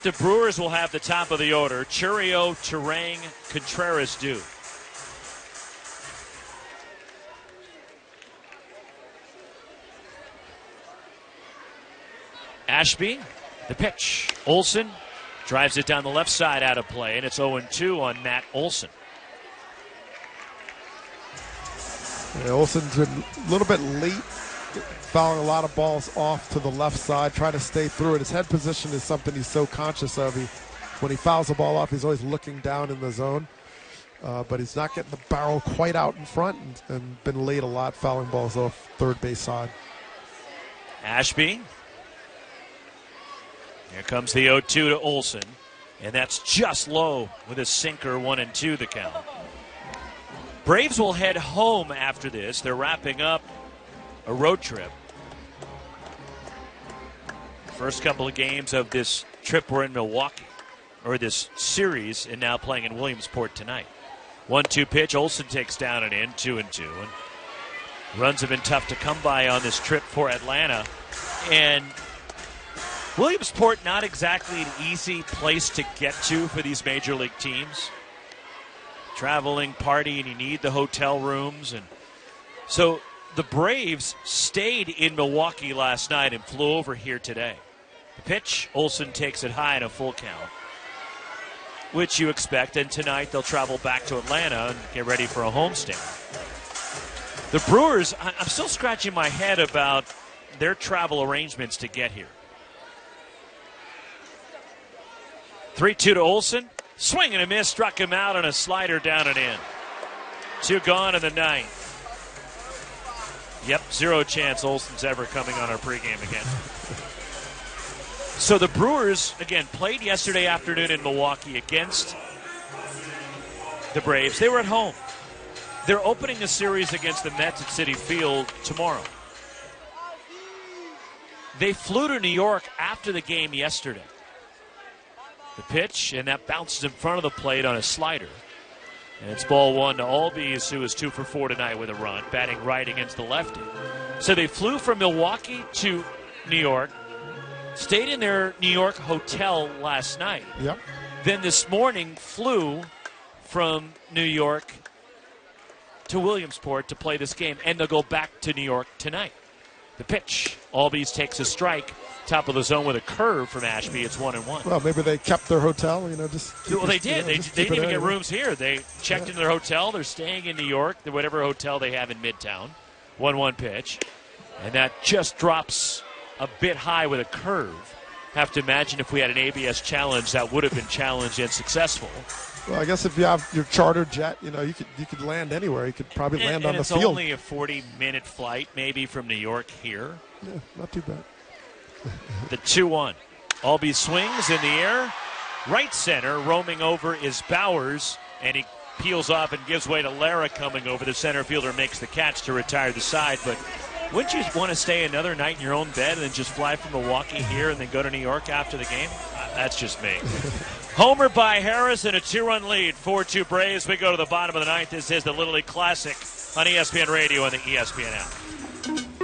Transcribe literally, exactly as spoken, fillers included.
The Brewers will have the top of the order. Chourio, Turang, Contreras do. Ashby, the pitch. Olson drives it down the left side out of play, and it's oh and two on Matt Olson. Yeah, Olson's been a little bit late, fouling a lot of balls off to the left side, trying to stay through it. His head position is something he's so conscious of. He, when he fouls a ball off, he's always looking down in the zone. Uh, but he's not getting the barrel quite out in front and, and been late a lot, fouling balls off third base side. Ashby. Here comes the oh two to Olson. And that's just low with a sinker, one and two the count. Braves will head home after this. They're wrapping up a road trip. First couple of games of this trip were in Milwaukee, or this series, and now playing in Williamsport tonight. one two pitch, Olson takes down and in, two and two. And runs have been tough to come by on this trip for Atlanta. And Williamsport, not exactly an easy place to get to for these major league teams. Traveling party, and you need the hotel rooms. And so the Braves stayed in Milwaukee last night and flew over here today. The pitch, Olson takes it high in a full count, which you expect. And tonight they'll travel back to Atlanta and get ready for a homestand. The Brewers, I'm still scratching my head about their travel arrangements to get here. three two to Olson. Swing and a miss, struck him out on a slider down and in. Two gone in the ninth. Yep, zero chance Olson's ever coming on our pregame again. So the Brewers, again, played yesterday afternoon in Milwaukee against the Braves. They were at home. They're opening a series against the Mets at Citi Field tomorrow. They flew to New York after the game yesterday. The pitch, and that bounces in front of the plate on a slider. And it's ball one to Albies, who is two for four tonight with a run, batting right against the lefty. So they flew from Milwaukee to New York, stayed in their New York hotel last night. Yep. Then this morning flew from New York to Williamsport to play this game, and they'll go back to New York tonight. The pitch, Albies takes a strike. Top of the zone with a curve from Ashby. It's one and one. Well, maybe they kept their hotel, you know, just. Well, they it, did. You know, they they didn't even get rooms here. They checked yeah. into their hotel. They're staying in New York, whatever hotel they have in Midtown. one one pitch. And that just drops a bit high with a curve. Have to imagine if we had an A B S challenge, that would have been challenged and successful. Well, I guess if you have your charter jet, you know, you could you could land anywhere. You could probably and, land and on the it's field. It's only a forty-minute flight, maybe, from New York here. Yeah, not too bad. The two one. Albies swings in the air. Right center, roaming over is Bowers, and he peels off and gives way to Lara coming over. The center fielder makes the catch to retire the side. But wouldn't you want to stay another night in your own bed and then just fly from Milwaukee here and then go to New York after the game? Uh, that's just me. Homer by Harris and a two-run lead. four two Braves. We go to the bottom of the ninth. This is the Little League Classic on E S P N Radio and the E S P N app.